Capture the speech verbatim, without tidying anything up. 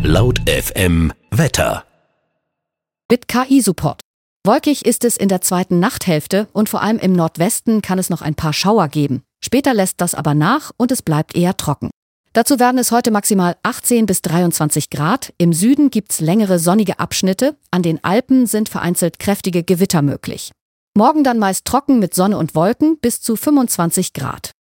Laut F M Wetter. Mit K I-Support. Wolkig ist es in der zweiten Nachthälfte und vor allem im Nordwesten kann es noch ein paar Schauer geben. Später lässt das aber nach und es bleibt eher trocken. Dazu werden es heute maximal achtzehn bis dreiundzwanzig Grad. Im Süden gibt's längere sonnige Abschnitte. An den Alpen sind vereinzelt kräftige Gewitter möglich. Morgen dann meist trocken mit Sonne und Wolken bis zu fünfundzwanzig Grad.